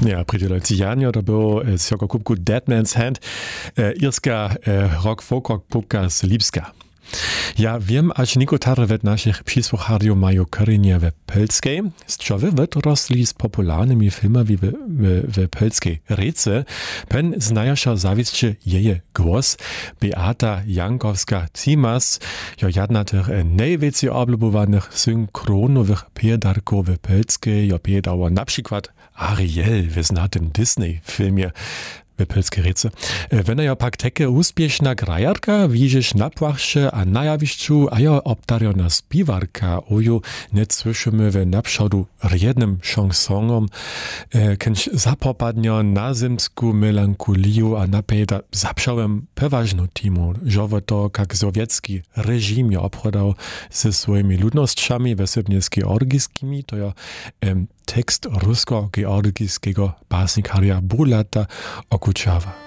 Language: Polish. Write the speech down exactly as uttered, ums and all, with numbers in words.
Ja, przydzielający Janio to był z jako kubku Dead Man's Hand, e, irska e, rock folk rock pupka z Lipska. Ja wiem, aż niektóre w naszych przysłuchaczy mają korzenie w Pelskiej, z czego wyrosli z popularnymi filmami w, w, w Pelskiej Rece. Pen znajosza zawiscie jej głos, Beata Jankowska-Cimas, jo jedna tych najwięcej oblubowanych synchronowych piedarków w Pelskiej, jo piedała na przykład Ariel w znatym Disney filmie w Pelskiej Rece. Wena jo pak teke uspieszna grajarka, widzisz na płachsze, a na jawiszczu, a jo obdariona spiwarka, oju nie słyszymy w napszodu jednym šansonom, kęć zapopadnio na zimsku melankoliju, a napejda zapszałem peważną timu, żowo to, jak sowiecki reżim jo obchodał ze swoimi ludnościami, wesebnie-georgiskimi, to jo em, tekst rusko-georgiskiego básnikaria Bulata Okučava.